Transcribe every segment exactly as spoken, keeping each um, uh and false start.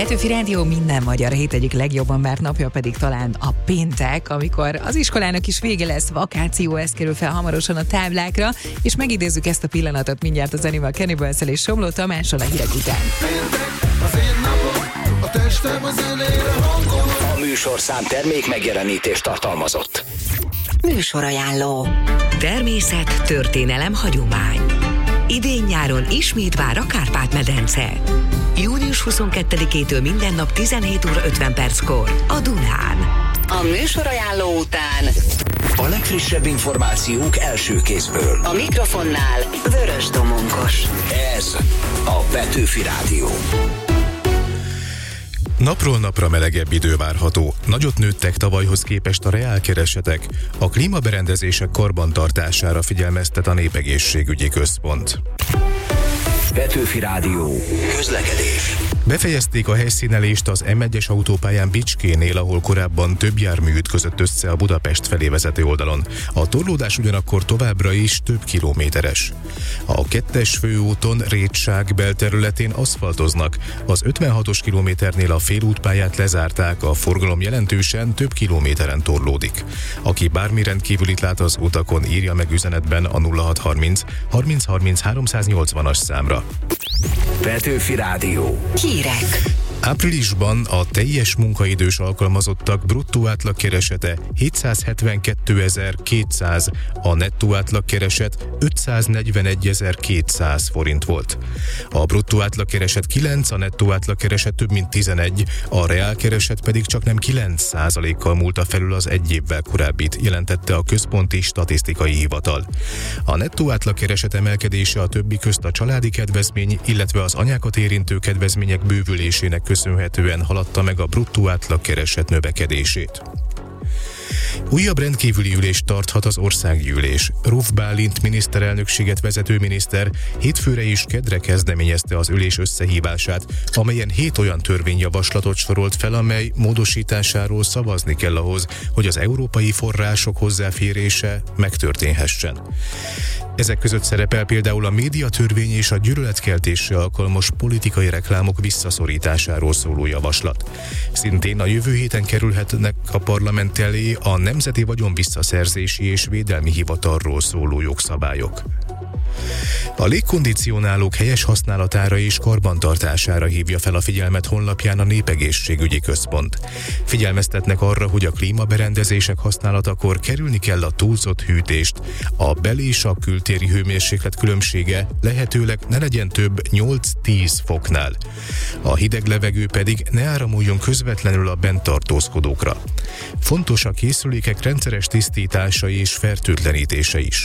Petőfi Rádió minden magyar hét egyik legjobban várt napja pedig talán a péntek, amikor az iskolának is vége lesz, vakáció, ez kerül fel hamarosan a táblákra, és megidézzük ezt a pillanatot mindjárt az Animal Cannibals-el és Somló Tamással a hírek után. Az én napom, a testem a zenére hangol. A műsorszám termék megjelenítést tartalmazott. Műsorajánló. Természet, történelem, hagyomány. Idén-nyáron ismét vár a Kárpát-medence. június huszonkettedikétől minden nap tizenhét óra ötven perckor a Dunán. A műsorajánló után a legfrissebb információk első kézből. A mikrofonnál Vörös Domonkos. Ez a Petőfi Rádió. Napról napra melegebb idő várható. Nagyot nőttek tavalyhoz képest a reálkeresetek. A klímaberendezések karbantartására figyelmeztet a Népegészségügyi Központ. Petőfi Rádió. Közlekedés. Befejezték a helyszínelést az M egyes autópályán Bicskénél, ahol korábban több jármű ütközött össze a Budapest felé vezető oldalon. A torlódás ugyanakkor továbbra is több kilométeres. A kettes főúton Rétság belterületén aszfaltoznak. Az ötvenhatos kilométernél a félútpályát lezárták, a forgalom jelentősen több kilométeren torlódik. Aki bármi rendkívülit lát az utakon, írja meg üzenetben a nulla hat harminc harminc harminc háromszáznyolcvanas számra. Petőfi Rádió. Hírek. Áprilisban a teljes munkaidős alkalmazottak bruttó átlagkeresete hétszázhetvenkétezer-kétszáz, a nettó átlagkereset ötszáznegyvenegyezer-kétszáz forint volt. A bruttó átlagkereset kilenc, a nettó átlagkereset több mint tizenegy, a reálkereset pedig csaknem kilenc százalékkal múlta felül az egy évvel korábbit, jelentette a Központi Statisztikai Hivatal. A nettó átlagkereset emelkedése a többi közt a családi kedvezmény, illetve az anyákat érintő kedvezmények bővülésének köszönhetően haladta meg a bruttó átlagkereset növekedését. Újabb rendkívüli ülést tarthat az országgyűlés. Ruf Bálint miniszterelnökséget vezető miniszter hétfőre és kedre kezdeményezte az ülés összehívását, amelyen hét olyan törvényjavaslatot sorolt fel, amely módosításáról szavazni kell ahhoz, hogy az európai források hozzáférése megtörténhessen. Ezek között szerepel például a médiatörvény és a gyűlöletkeltésre alkalmas politikai reklámok visszaszorításáról szóló javaslat. Szintén a jövő héten kerülhetnek a parlament elé a Nemzeti Vagyonvisszaszerzési és Védelmi Hivatalról szóló jogszabályok. A légkondicionálók helyes használatára és karbantartására hívja fel a figyelmet honlapján a Népegészségügyi Központ. Figyelmeztetnek arra, hogy a klímaberendezések használatakor kerülni kell a túlzott hűtést. A bel- és a kültéri hőmérséklet különbsége lehetőleg ne legyen több nyolc-tíz foknál. A hideg levegő pedig ne áramoljon közvetlenül a bent tartózkodókra. Fontos a készülékek rendszeres tisztítása és fertőtlenítése is.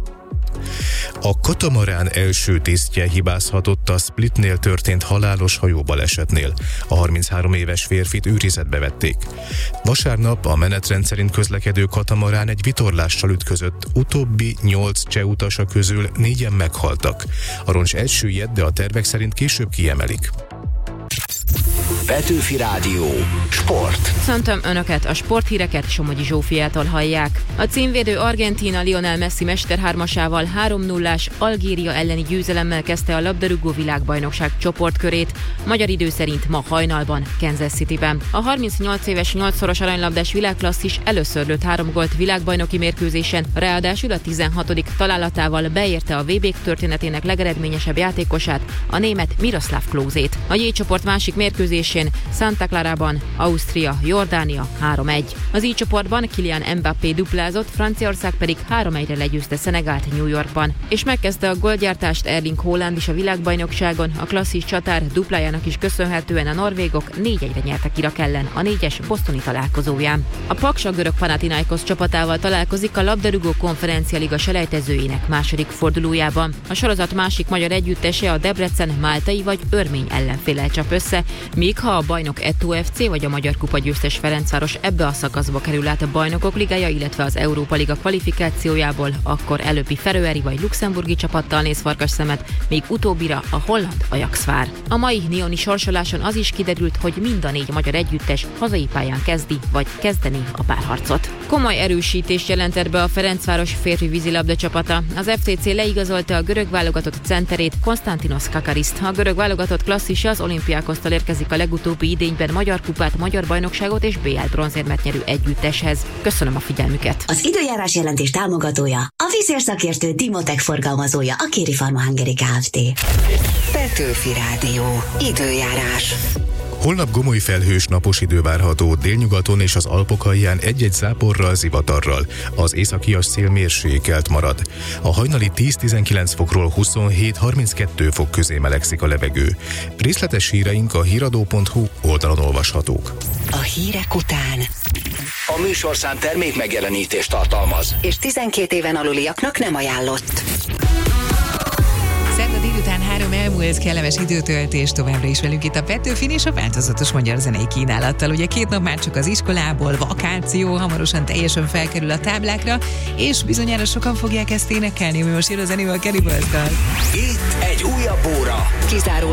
A katamarán első tisztje hibázhatott a Splitnél történt halálos hajóbalesetnél. A harminchárom éves férfit őrizetbe vették. Vasárnap a menetrend szerint közlekedő katamarán egy vitorlással ütközött, utóbbi nyolc cseh utasa közül négyen meghaltak. A roncs elsüllyedt, de a tervek szerint később kiemelik. Petőfi Rádió. Sport. Köszöntöm Önöket, a sporthíreket Somogyi Zsófiától hallják. A címvédő Argentína Lionel Messi mesterhármasával három nullás Algéria elleni győzelemmel kezdte a labdarúgó világbajnokság csoportkörét, magyar idő szerint ma hajnalban, Kansas Cityben. A harmincnyolc éves nyolcszoros aranylabdás világklasszis először lőtt három gólt világbajnoki mérkőzésen, ráadásul a tizenhatodik találatával beérte a vé bé történetének legeredményesebb játékosát, a német Miroslav Klózét. A J-csoport másik mérkőzésén Santa Clarában Ausztria, Jordánia három egy. Az I-csoportban Kylian Mbappé duplázott, Franciaország pedig három egyre legyőzte Szenegált New Yorkban. És megkezdte a gólgyártást Erling Haaland is a világbajnokságon, a klasszis csatár duplájának is köszönhetően a norvégok négy egyre nyertek Irak ellen a négyes bostoni találkozóján. A Paks a görög Panathinaikos csapatával találkozik a labdarúgó konferencia liga selejtezőjének második fordulójában. A sorozat másik magyar együttese, a Debrecen máltai vagy örmény ellenféllel csap össze, míg ha a bajnok Etó ef cé vagy a Magyar Kupa győztes Ferencváros ebbe a szakaszba kerül át a Bajnokok Ligája, illetve az Európa Liga kvalifikációjából, akkor előbbi feröeri vagy luxemburgi csapattal néz farkas szemet, míg utóbbira a holland Ajax vár. A mai nioni sorsoláson az is kiderült, hogy mind a négy magyar együttes hazai pályán kezdi vagy kezdeni a párharcot. Komoly erősítést jelentett be a Ferencváros férfi vízilabda csapata. Az ef té cé leigazolta a görög válogatott centerét, Konstantinos Kakariszt. A görög válogatott klasszisa az Olimpiákosztól érkezik a legutóbb legutóbbi idényben magyar kupát, magyar bajnokságot és bé el bronzérmet nyerő együtteshez. Köszönöm a figyelmüket! Az időjárás jelentés támogatója, a vízérszakértő Dimotech forgalmazója, a Kéri Pharma Hungary Kft. Petőfi Rádió. Időjárás. Holnap gomoly felhős napos idő várható, délnyugaton és az Alpok alján egy-egy záporral, zivatarral. Az északias szél mérsékelt marad. A hajnali tíz-tizenkilenc fokról huszonhét-harminckettő fok közé melegszik a levegő. Részletes híreink a híradó pont hu oldalon olvashatók. A hírek után. A műsorszám termék megjelenítést tartalmaz. És tizenkét éven aluliaknak nem ajánlott. Szerda délután három elmúlt, kellemes időtöltés továbbra is velünk itt a Petőfin és a változatos magyar zenei kínálattal. Ugye két nap már csak az iskolából, vakáció, hamarosan teljesen felkerül a táblákra, és bizonyára sokan fogják ezt énekelni, mi most jön a zenével a Kenny Burstall. Itt egy újabb óra. Kizárólag